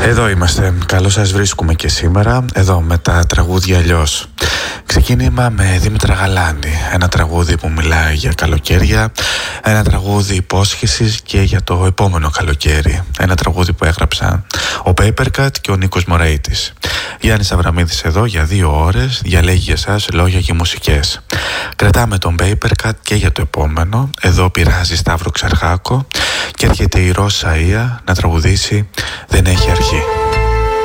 Εδώ είμαστε. Καλώς σας βρίσκουμε και σήμερα, εδώ με τα τραγούδια αλλιώς. Ξεκίνημα με Δήμητρα Γαλάνη, ένα τραγούδι που μιλάει για καλοκαίρια, ένα τραγούδι υπόσχεσης και για το επόμενο καλοκαίρι. Ένα τραγούδι που έγραψαν ο Papercut και ο Νίκος Μωρέιτης. Γιάννης Αβραμίδης εδώ για 2 ώρες, διαλέγει για εσάς λόγια και μουσικές. Κρατάμε τον Papercut και για το επόμενο. Εδώ πειράζει Σταύρο Ξαρχάκο και έρχεται η Ρώσα Ία να τραγουδήσει «Δεν έχει αρχή».